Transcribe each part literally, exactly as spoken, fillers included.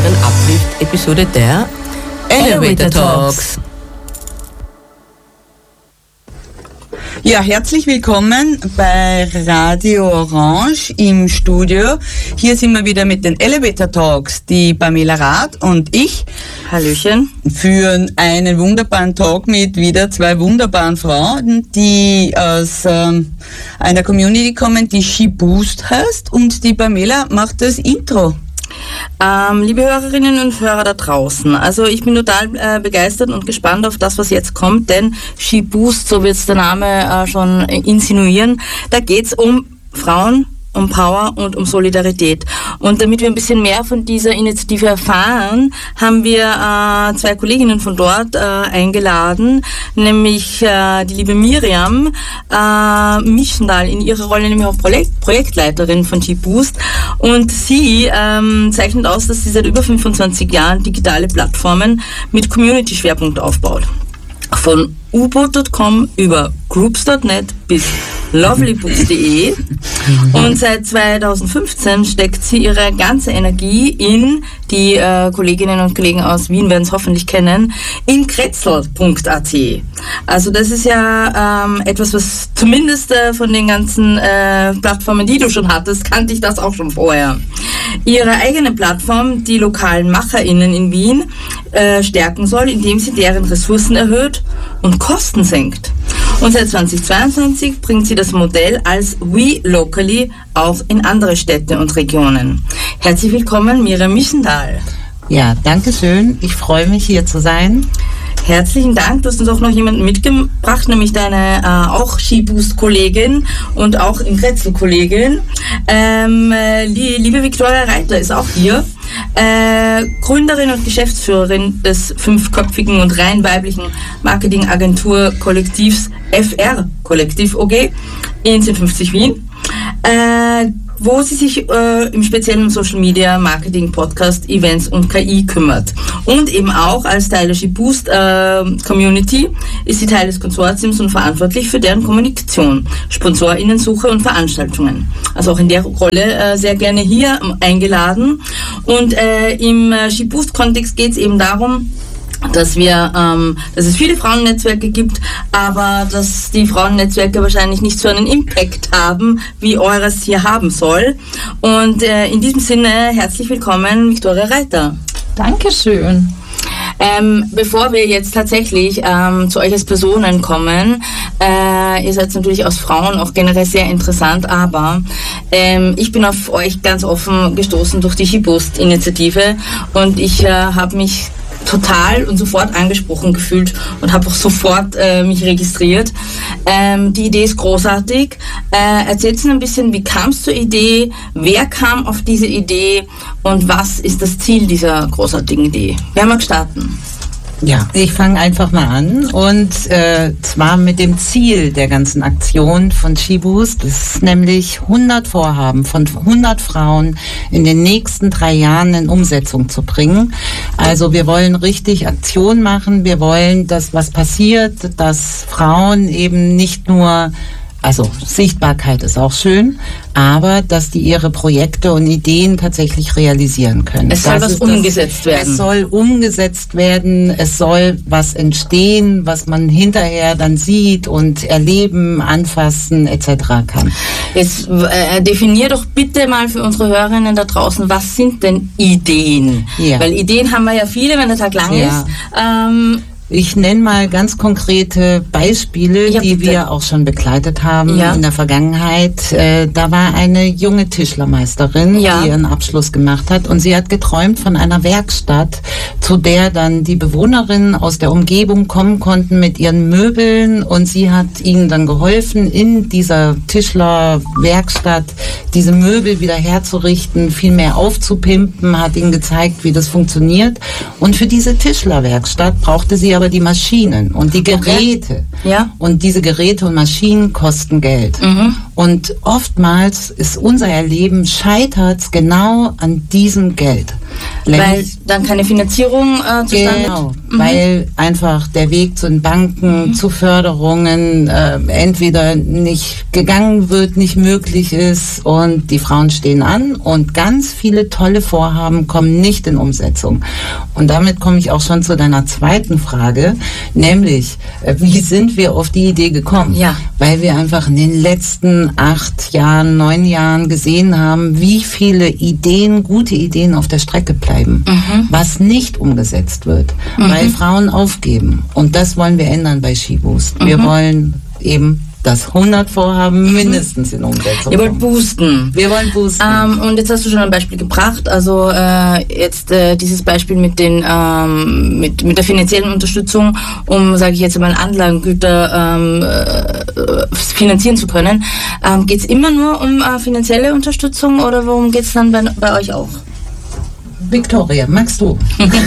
weiteren Uplift-Episode der Elevator Talks. Ja, herzlich willkommen bei Radio Orange im Studio. Hier sind wir wieder mit den Elevator Talks. Die Pamela Rath und ich, Hallöchen, führen einen wunderbaren Talk mit wieder zwei wunderbaren Frauen, die aus ähm, einer Community kommen, die She Boost heißt, und die Pamela macht das Intro. Ähm, liebe Hörerinnen und Hörer da draußen, also ich bin total äh, begeistert und gespannt auf das, was jetzt kommt, denn She Boost, so wird es der Name äh, schon insinuieren, da geht es um Frauen, um Power und um Solidarität. Und damit wir ein bisschen mehr von dieser Initiative erfahren, haben wir äh, zwei Kolleginnen von dort äh, eingeladen, nämlich äh, die liebe Miriam äh, Mischendal in ihrer Rolle nämlich auch Projekt- Projektleiterin von She Boost. Und sie ähm, zeichnet aus, dass sie seit über fünfundzwanzig Jahren digitale Plattformen mit Community-Schwerpunkt aufbaut. Von u boot Punkt com über groups Punkt net bis lovelybooks Punkt de und seit zweitausendfünfzehn steckt sie ihre ganze Energie in, die äh, Kolleginnen und Kollegen aus Wien werden es hoffentlich kennen, in kretzel Punkt a t. Also das ist ja ähm, etwas, was zumindest äh, von den ganzen äh, Plattformen, die du schon hattest, kannte ich das auch schon vorher. Ihre eigene Plattform, die lokalen MacherInnen in Wien, äh, stärken soll, indem sie deren Ressourcen erhöht und Kosten senkt. Und seit zweitausendzweiundzwanzig bringt sie das Modell als We Locally auch in andere Städte und Regionen. Herzlich willkommen, Miriam Mischendal. Ja, danke schön. Ich freue mich, hier zu sein. Herzlichen Dank. Du hast uns auch noch jemanden mitgebracht, nämlich deine äh, auch She Boost Kollegin und auch in Kretzel Kollegin. Ähm, äh, die liebe Viktoria Reiter ist auch hier. Äh, Gründerin und Geschäftsführerin des fünfköpfigen und rein weiblichen Marketingagentur-Kollektivs F R Kollektiv O G in zehn fünfzig Wien, äh, wo sie sich äh, im speziellen um Social Media, Marketing, Podcast, Events und K I kümmert. Und eben auch als Teil der She Boost äh, Community ist sie Teil des Konsortiums und verantwortlich für deren Kommunikation, SponsorInnensuche und Veranstaltungen. Also auch in der Rolle äh, sehr gerne hier eingeladen. Und äh, im äh, She Boost Kontext geht es eben darum, dass wir, ähm, dass es viele Frauennetzwerke gibt, aber dass die Frauennetzwerke wahrscheinlich nicht so einen Impact haben, wie eures hier haben soll. Und äh, in diesem Sinne herzlich willkommen, Viktoria Reiter. Dankeschön. Ähm, bevor wir jetzt tatsächlich ähm, zu euch als Personen kommen, äh, ihr seid natürlich als Frauen auch generell sehr interessant, aber ähm, ich bin auf euch ganz offen gestoßen durch die She Boost Initiative und ich äh, habe mich total und sofort angesprochen gefühlt und habe auch sofort äh, mich registriert. Ähm, die Idee ist großartig. Äh, erzählt uns ein bisschen, wie kam es zur Idee, wer kam auf diese Idee und was ist das Ziel dieser großartigen Idee? Wer mag starten? Ja, ich fange einfach mal an und äh, zwar mit dem Ziel der ganzen Aktion von She Boost. Das ist nämlich hundert Vorhaben von hundert Frauen in den nächsten drei Jahren in Umsetzung zu bringen. Also wir wollen richtig Aktion machen. Wir wollen, dass was passiert, dass Frauen eben nicht nur, also Sichtbarkeit ist auch schön, aber dass die ihre Projekte und Ideen tatsächlich realisieren können. Es soll das was umgesetzt das, werden. Es soll umgesetzt werden, es soll was entstehen, was man hinterher dann sieht und erleben, anfassen et cetera kann. Jetzt äh, definier doch bitte mal für unsere Hörerinnen da draußen, was sind denn Ideen? Ja. Weil Ideen haben wir ja viele, wenn der Tag lang Ja. ist. Ähm, Ich nenne mal ganz konkrete Beispiele, Ja, die bitte. wir auch schon begleitet haben Ja. in der Vergangenheit. Äh, da war eine junge Tischlermeisterin, Ja. die ihren Abschluss gemacht hat, und sie hat geträumt von einer Werkstatt, zu der dann die Bewohnerinnen aus der Umgebung kommen konnten mit ihren Möbeln, und sie hat ihnen dann geholfen, in dieser Tischlerwerkstatt diese Möbel wieder herzurichten, viel mehr aufzupimpen, hat ihnen gezeigt, wie das funktioniert. Und für diese Tischlerwerkstatt brauchte sie aber die Maschinen und die Geräte. Okay. Ja. Und diese Geräte und Maschinen kosten Geld. Mhm. Und oftmals ist unser Erleben scheitert genau an diesem Geld. Weil dann keine Finanzierung äh, zustande Genau, mhm. weil einfach der Weg zu den Banken, mhm. zu Förderungen äh, entweder nicht gegangen wird, nicht möglich ist und die Frauen stehen an und ganz viele tolle Vorhaben kommen nicht in Umsetzung. Und damit komme ich auch schon zu deiner zweiten Frage, nämlich, äh, wie sind wir auf die Idee gekommen? Ja. Weil wir einfach in den letzten acht Jahren, neun Jahren gesehen haben, wie viele Ideen, gute Ideen auf der Strecke bleiben. Mhm. Was nicht umgesetzt wird, mhm. weil Frauen aufgeben. Und das wollen wir ändern bei SheBoost. Wir mhm. wollen eben das hundert Vorhaben mindestens in Umsetzung. Ihr wollt boosten. Wir wollen boosten. Ähm, und jetzt hast du schon ein Beispiel gebracht. Also äh, jetzt äh, dieses Beispiel mit den ähm, mit mit der finanziellen Unterstützung, um, sage ich jetzt mal, Anlagengüter ähm, äh, finanzieren zu können. Ähm, geht es immer nur um äh, finanzielle Unterstützung oder worum geht es dann bei, bei euch auch? Victoria, magst du?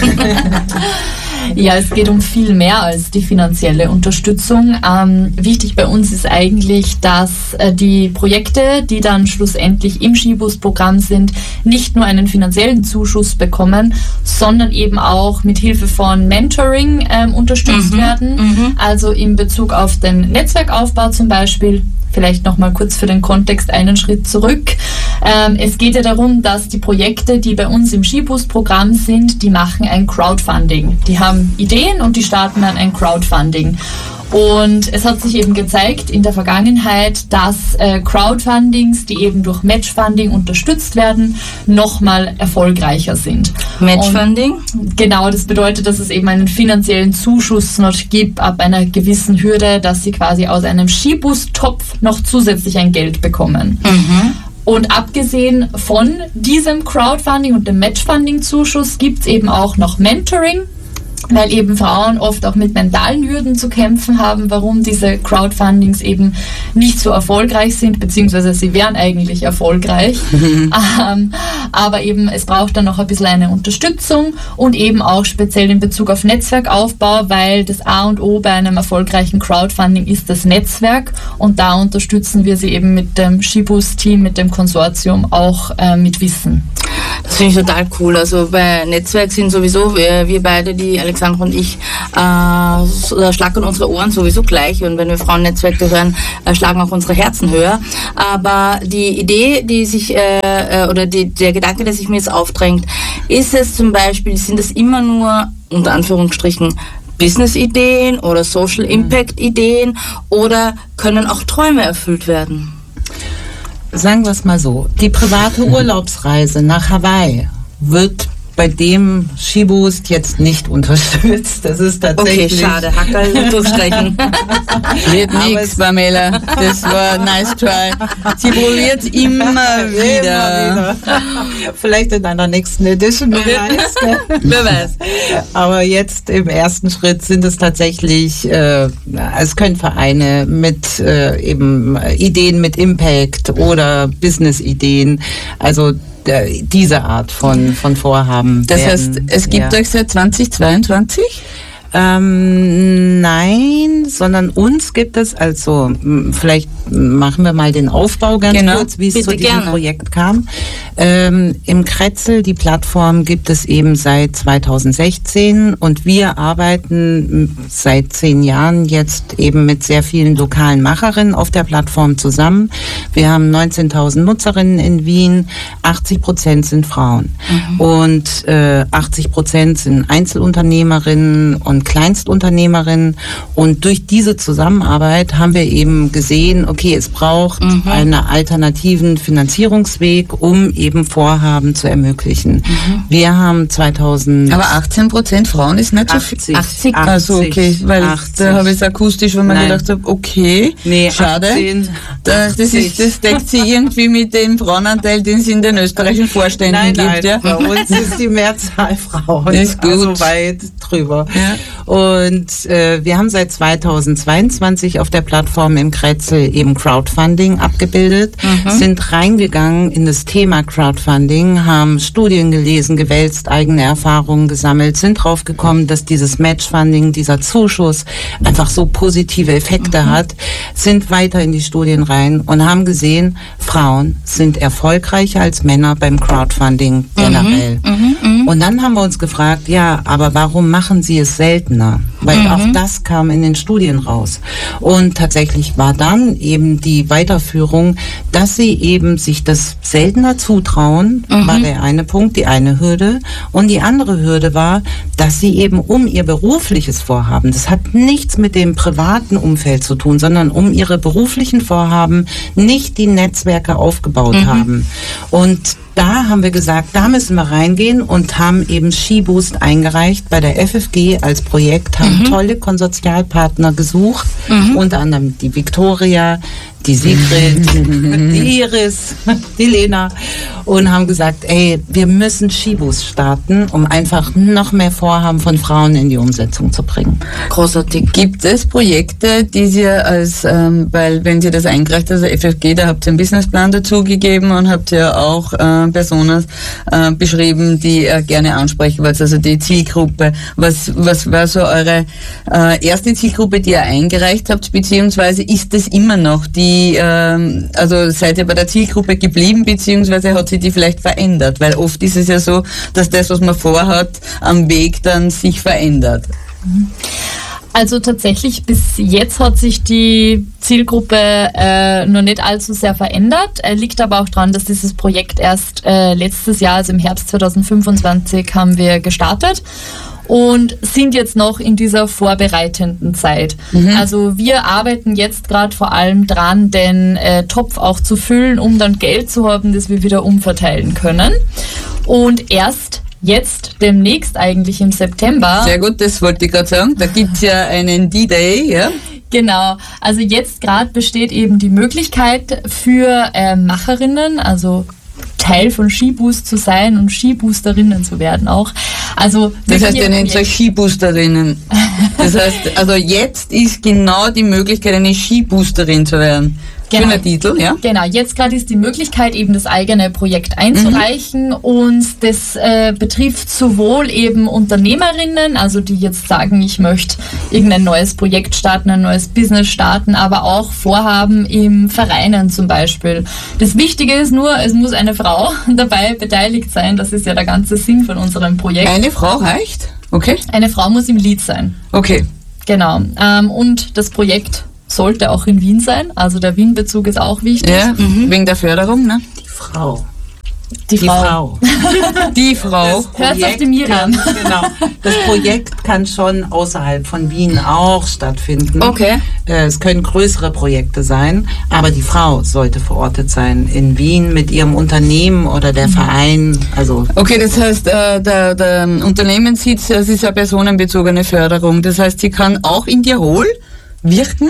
Ja, es geht um viel mehr als die finanzielle Unterstützung. Ähm, wichtig bei uns ist eigentlich, dass äh, die Projekte, die dann schlussendlich im SheBoost-Programm sind, nicht nur einen finanziellen Zuschuss bekommen, sondern eben auch mit Hilfe von Mentoring ähm, unterstützt mhm. werden. Mhm. Also in Bezug auf den Netzwerkaufbau zum Beispiel. Vielleicht nochmal kurz für den Kontext einen Schritt zurück. Ähm, es geht ja darum, dass die Projekte, die bei uns im SheBoost-Programm sind, die machen ein Crowdfunding. Die haben Ideen und die starten dann ein Crowdfunding. Und es hat sich eben gezeigt in der Vergangenheit, dass äh, Crowdfundings, die eben durch Matchfunding unterstützt werden, nochmal erfolgreicher sind. Matchfunding? Und genau, das bedeutet, dass es eben einen finanziellen Zuschuss noch gibt ab einer gewissen Hürde, dass sie quasi aus einem SheBoost-Topf noch zusätzlich ein Geld bekommen. Mhm. Und abgesehen von diesem Crowdfunding und dem Matchfunding-Zuschuss gibt es eben auch noch Mentoring, weil eben Frauen oft auch mit mentalen Hürden zu kämpfen haben, warum diese Crowdfundings eben nicht so erfolgreich sind, beziehungsweise sie wären eigentlich erfolgreich. Mhm. Ähm, aber eben es braucht dann noch ein bisschen eine Unterstützung und eben auch speziell in Bezug auf Netzwerkaufbau, weil das A und O bei einem erfolgreichen Crowdfunding ist das Netzwerk und da unterstützen wir sie eben mit dem SheBoost-Team, mit dem Konsortium auch äh, mit Wissen. Das finde ich total cool. Also bei Netzwerk sind sowieso wir, wir beide, die Alexandra und ich, äh, schlackern unsere Ohren sowieso gleich und wenn wir Frauennetzwerke hören, äh, schlagen auch unsere Herzen höher. Aber die Idee, die sich äh, oder die, der Gedanke, der sich mir jetzt aufdrängt, ist es zum Beispiel, sind es immer nur unter Anführungsstrichen Business-Ideen oder Social-Impact-Ideen oder können auch Träume erfüllt werden? Sagen wir es mal so, die private Urlaubsreise nach Hawaii wird bei dem SheBoost jetzt nicht unterstützt. Das ist tatsächlich... Okay, schade. Hackerl durchstreichen. Wird nix, Pamela. Das war nice try. Sie probiert immer wieder. Immer wieder. Vielleicht in einer nächsten Edition. Wer weiß. Aber jetzt im ersten Schritt sind es tatsächlich, äh, es können Vereine mit äh, eben Ideen mit Impact oder Business-Ideen, also diese Art von, von Vorhaben. Das werden, heißt, es gibt ja. euch seit zweitausendzweiundzwanzig? Ähm, nein, sondern uns gibt es, also vielleicht machen wir mal den Aufbau ganz genau. kurz, wie es Bitte zu diesem gerne. Projekt kam. Ähm, Im Kretzel, die Plattform, gibt es eben seit zweitausendsechzehn und wir arbeiten seit zehn Jahren jetzt eben mit sehr vielen lokalen Macherinnen auf der Plattform zusammen. Wir haben neunzehntausend Nutzerinnen in Wien, achtzig Prozent sind Frauen mhm. und äh, achtzig Prozent sind Einzelunternehmerinnen und Kleinstunternehmerinnen und durch diese Zusammenarbeit haben wir eben gesehen, okay, es braucht mhm. einen alternativen Finanzierungsweg, um eben Vorhaben zu ermöglichen. Mhm. Wir haben zweitausend... Aber achtzehn Prozent Frauen ist nicht so viel. achtzig. Also okay, weil achtzig. Da habe ich es akustisch, wenn man Nein. gedacht habe, okay, nee, schade. achtzehn. Da, das, ist, das deckt sich irgendwie mit dem Frauenanteil, den es in den österreichischen Vorständen nein, gibt. Nein, ja? Bei uns ist die Mehrzahl Frauen. Ist gut. Also weit drüber. Ja. Und äh, wir haben seit zweitausendzweiundzwanzig auf der Plattform im Kretzel eben Crowdfunding abgebildet, mhm. sind reingegangen in das Thema Crowdfunding, haben Studien gelesen, gewälzt, eigene Erfahrungen gesammelt, sind drauf gekommen, dass dieses Matchfunding, dieser Zuschuss einfach so positive Effekte mhm. hat, sind weiter in die Studien rein und haben gesehen, Frauen sind erfolgreicher als Männer beim Crowdfunding generell. Mhm. Mhm. Und dann haben wir uns gefragt, ja, aber warum machen sie es seltener? Weil mhm. auch das kam in den Studien raus. Und tatsächlich war dann eben die Weiterführung, dass sie eben sich das seltener zutrauen, mhm. war der eine Punkt, die eine Hürde. Und die andere Hürde war, dass sie eben um ihr berufliches Vorhaben, das hat nichts mit dem privaten Umfeld zu tun, sondern um ihre beruflichen Vorhaben nicht die Netzwerke aufgebaut mhm. haben. Und da haben wir gesagt, da müssen wir reingehen und haben eben SheBoost eingereicht bei der F F G als Projekt, haben mhm. tolle Konsortialpartner gesucht, mhm. unter anderem die Victoria, die Sigrid, die Iris, die Lena und haben gesagt, ey, wir müssen SheBoost starten, um einfach noch mehr Vorhaben von Frauen in die Umsetzung zu bringen. Großartig. Gibt es Projekte, die Sie als, ähm, weil wenn Sie das eingereicht haben, also F F G, da habt ihr einen Businessplan dazu gegeben und habt ihr auch äh, Personen äh, beschrieben, die ihr gerne ansprechen wollt, also die Zielgruppe. Was, was war so eure äh, erste Zielgruppe, die ihr eingereicht habt, beziehungsweise ist es immer noch die Die, ähm, also seid ihr bei der Zielgruppe geblieben, beziehungsweise hat sich die vielleicht verändert? Weil oft ist es ja so, dass das, was man vorhat, am Weg dann sich verändert. Also tatsächlich, bis jetzt hat sich die Zielgruppe äh, noch nicht allzu sehr verändert. Äh, liegt aber auch daran, dass dieses Projekt erst äh, letztes Jahr, also im Herbst zweitausendfünfundzwanzig, haben wir gestartet. Und sind jetzt noch in dieser vorbereitenden Zeit. Mhm. Also wir arbeiten jetzt gerade vor allem dran, den äh, Topf auch zu füllen, um dann Geld zu haben, das wir wieder umverteilen können. Und erst jetzt, demnächst eigentlich im September. Sehr gut, das wollte ich gerade sagen. Da gibt's ja einen D-Day, ja? Genau, also jetzt gerade besteht eben die Möglichkeit für äh, Macherinnen, also Teil von SheBoost zu sein und SheBoosterinnen zu werden auch. Also das heißt, ihr nennt euch SheBoosterinnen. Das heißt, also jetzt ist genau die Möglichkeit, eine SheBoosterin zu werden. Genau. Schöner Titel, ja? Genau, jetzt gerade ist die Möglichkeit, eben das eigene Projekt einzureichen mhm. und das äh, betrifft sowohl eben Unternehmerinnen, also die jetzt sagen, ich möchte irgendein neues Projekt starten, ein neues Business starten, aber auch Vorhaben im Vereinen zum Beispiel. Das Wichtige ist nur, es muss eine Frau dabei beteiligt sein, das ist ja der ganze Sinn von unserem Projekt. Eine Frau reicht? Okay. Eine Frau muss im Lied sein. Okay. Genau, ähm, und das Projekt sollte auch in Wien sein, also der Wien-Bezug ist auch wichtig. Ja, mhm. wegen der Förderung, ne? Die Frau. Die, die Frau. Frau. Die Frau. Hört auf die Miriam. Kann, genau. Das Projekt kann schon außerhalb von Wien auch stattfinden. Okay. Äh, es können größere Projekte sein, aber die Frau sollte verortet sein in Wien mit ihrem Unternehmen oder der Verein. Also okay, das heißt, äh, der, der Unternehmenssitz, es ist eine personenbezogene Förderung. Das heißt, sie kann auch in Tirol wirken?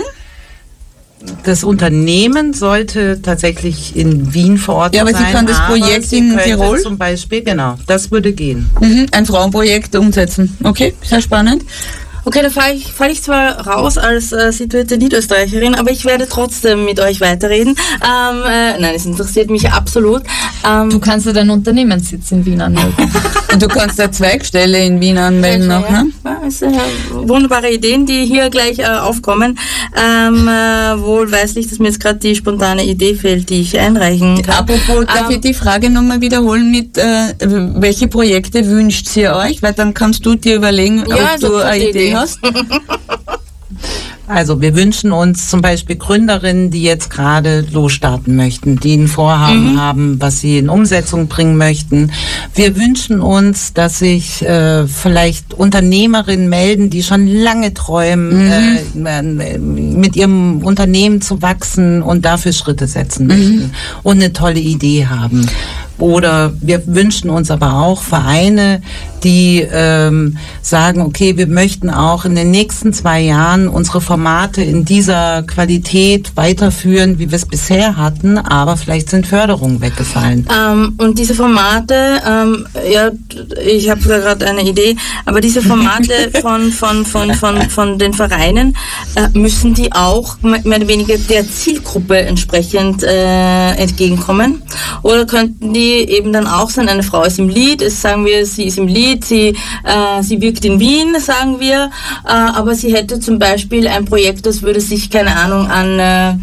Das Unternehmen sollte tatsächlich in Wien verortet sein. Ja, aber sie kann das Projekt in Tirol zum Beispiel, genau, das würde gehen. Mhm, ein Frauenprojekt umsetzen. Okay, sehr spannend. Okay, da falle ich, fall ich zwar raus als äh, situierte Niederösterreicherin, aber ich werde trotzdem mit euch weiterreden. Ähm, äh, nein, es interessiert mich absolut. Ähm, du kannst ja deinen Unternehmenssitz in Wien anmelden. Und du kannst eine Zweigstelle in Wien anmelden noch, ne? Ja, das sind ja wunderbare Ideen, die hier gleich äh, aufkommen. Ähm, äh, wohl weiß ich, dass mir jetzt gerade die spontane Idee fehlt, die ich einreichen kann. Apropos, darf ähm, ich die Frage nochmal wiederholen mit, äh, welche Projekte wünscht ihr euch? Weil dann kannst du dir überlegen, ja, ob du eine Idee hast. Also wir wünschen uns zum Beispiel Gründerinnen, die jetzt gerade losstarten möchten, die ein Vorhaben mhm. haben, was sie in Umsetzung bringen möchten. Wir wünschen uns, dass sich äh, vielleicht Unternehmerinnen melden, die schon lange träumen, mhm. äh, mit ihrem Unternehmen zu wachsen und dafür Schritte setzen möchten mhm. und eine tolle Idee haben. Oder wir wünschen uns aber auch Vereine, die ähm, sagen, okay, wir möchten auch in den nächsten zwei Jahren unsere Formate in dieser Qualität weiterführen, wie wir es bisher hatten, aber vielleicht sind Förderungen weggefallen. Ähm, und diese Formate, ähm, ja, ich habe da gerade eine Idee, aber diese Formate von, von, von, von, von den Vereinen, äh, müssen die auch mehr oder weniger der Zielgruppe entsprechend äh, entgegenkommen? Oder könnten die eben dann auch sein, eine Frau ist im Lied, es sagen wir, sie ist im Lied, sie, äh, sie wirkt in Wien, sagen wir, äh, aber sie hätte zum Beispiel ein Projekt, das würde sich, keine Ahnung, an äh,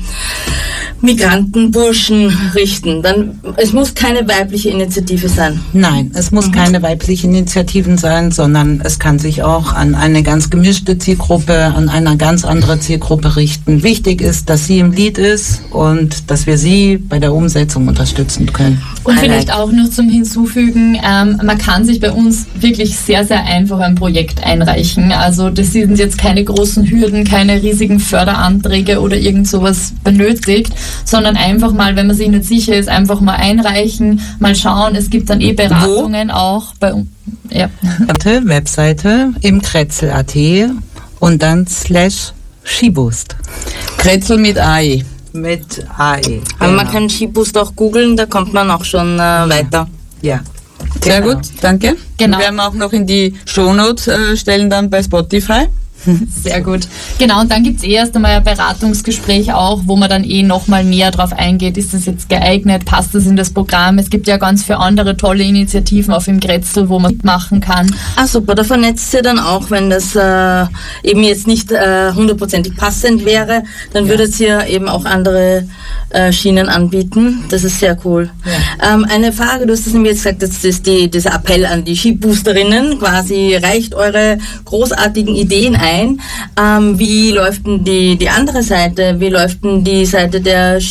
Migrantenburschen richten. Dann, es muss keine weibliche Initiative sein. Nein, es muss mhm. keine weibliche Initiative sein, sondern es kann sich auch an eine ganz gemischte Zielgruppe, an eine ganz andere Zielgruppe richten. Wichtig ist, dass sie im Lied ist und dass wir sie bei der Umsetzung unterstützen können. Und vielleicht auch noch zum Hinzufügen, ähm, man kann sich bei uns wirklich sehr, sehr einfach ein Projekt einreichen. Also das sind jetzt keine großen Hürden, keine riesigen Förderanträge oder irgend sowas benötigt, sondern einfach mal, wenn man sich nicht sicher ist, einfach mal einreichen, mal schauen. Es gibt dann eh Beratungen Wo? auch bei uns. Ja. Webseite im Kretzel punkt at und dann slash Skiboost. Kretzel mit A E. Mit A E. Aber genau. Man kann Skiboost auch googeln, da kommt man auch schon äh, weiter. Ja. Sehr genau. gut, danke. Genau. Wir werden auch noch in die Shownotes äh, stellen dann bei Spotify. Sehr gut. Genau, und dann gibt es eh erst einmal ein Beratungsgespräch auch, wo man dann eh nochmal näher drauf eingeht, ist das jetzt geeignet, passt das in das Programm? Es gibt ja ganz viele andere tolle Initiativen auf dem Kretzel, wo man mitmachen kann. Ah super, da vernetzt ihr dann auch, wenn das äh, eben jetzt nicht äh, hundertprozentig passend wäre, dann ja. würdet ihr eben auch andere äh, Schienen anbieten. Das ist sehr cool. Ja. Ähm, eine Frage, du hast es nämlich jetzt gesagt, das ist die, dieser Appell an die Skiboosterinnen, quasi reicht eure großartigen Ideen ein. Ähm, wie läuft denn die, die andere Seite? Wie läuft denn die Seite der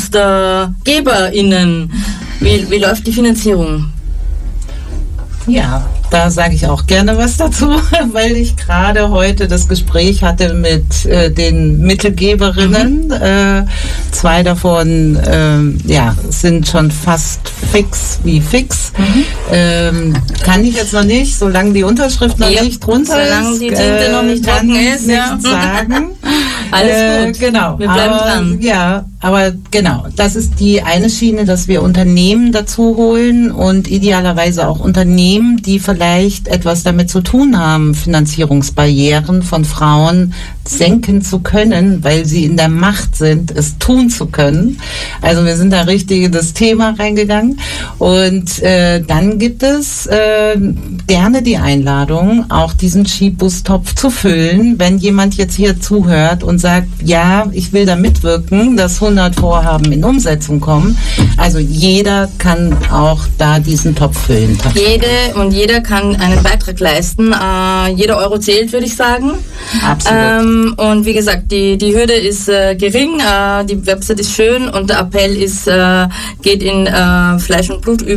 Skibooster-GeberInnen? Wie, wie läuft die Finanzierung? Ja, da sage ich auch gerne was dazu, weil ich gerade heute das Gespräch hatte mit äh, den Mittelgeberinnen. Mhm. Äh, zwei davon äh, ja, sind schon fast fix wie fix. Mhm. Ähm, kann ich jetzt noch nicht, solange die Unterschrift noch ja, nicht drunter solange ist. Solange die Tinte äh, noch nicht trocken ist, ja. sagen. Alles gut. Äh, genau. Wir bleiben aber, dran. Ja, aber genau, das ist die eine Schiene, dass wir Unternehmen dazu holen und idealerweise auch Unternehmen, die vielleicht etwas damit zu tun haben, Finanzierungsbarrieren von Frauen senken zu können, weil sie in der Macht sind, es tun zu können. Also wir sind da richtig in das Thema reingegangen. Und äh, dann gibt es äh, gerne die Einladung, auch diesen Skiboost-Topf zu füllen, wenn jemand jetzt hier zuhört und sagt, ja, ich will da mitwirken, dass hundert Vorhaben in Umsetzung kommen. Also jeder kann auch da diesen Topf füllen. Jede und jeder kann einen Beitrag leisten. Äh, jeder Euro zählt, würde ich sagen. Absolut. Ähm, und wie gesagt, die, die Hürde ist äh, gering, äh, die Website ist schön und der Appell ist, äh, geht in äh, Fleisch und Blut über.